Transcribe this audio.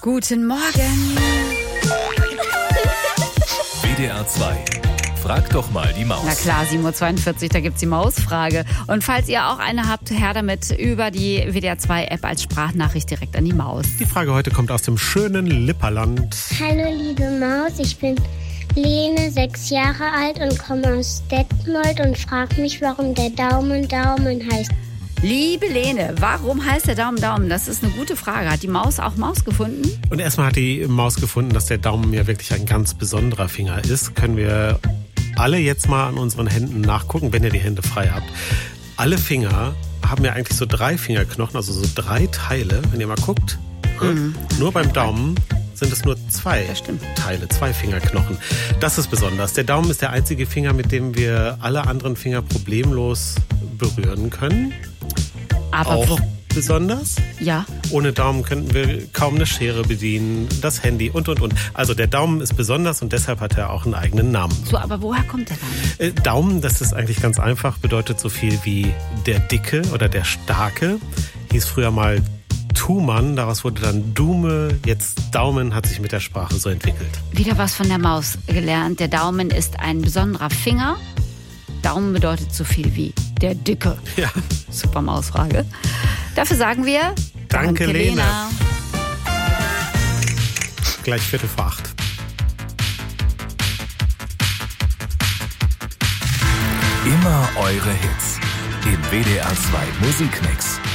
Guten Morgen. WDR 2. Frag doch mal die Maus. Na klar, 7.42 Uhr, da gibt's die Mausfrage. Und falls ihr auch eine habt, her damit über die WDR 2 App als Sprachnachricht direkt an die Maus. Die Frage heute kommt aus dem schönen Lipperland. Hallo liebe Maus, ich bin Lene, 6 Jahre alt und komme aus Detmold und frage mich, warum der Daumen heißt. Liebe Lene, warum heißt der Daumen? Das ist eine gute Frage. Hat die Maus auch Maus gefunden? Und erstmal hat die Maus gefunden, dass der Daumen ja wirklich ein ganz besonderer Finger ist. Können wir alle jetzt mal an unseren Händen nachgucken, wenn ihr die Hände frei habt. Alle Finger haben ja eigentlich so 3 Fingerknochen, also so 3 Teile. Wenn ihr mal guckt, nur beim Daumen sind es nur 2 Teile, 2 Fingerknochen. Das ist besonders. Der Daumen ist der einzige Finger, mit dem wir alle anderen Finger problemlos berühren können. Aber auch besonders. Ja. Ohne Daumen könnten wir kaum eine Schere bedienen, das Handy und. Also der Daumen ist besonders und deshalb hat er auch einen eigenen Namen. So, aber woher kommt der Name? Daumen, das ist eigentlich ganz einfach, bedeutet so viel wie der Dicke oder der Starke. Hieß früher mal Thumann, daraus wurde dann Dume, jetzt Daumen, hat sich mit der Sprache so entwickelt. Wieder was von der Maus gelernt. Der Daumen ist ein besonderer Finger. Daumen bedeutet so viel wie der Dicke. Ja. Super Mausfrage. Dafür sagen wir Danke Lena. Gleich 7:45. Immer eure Hits im WDR 2 Musikmix.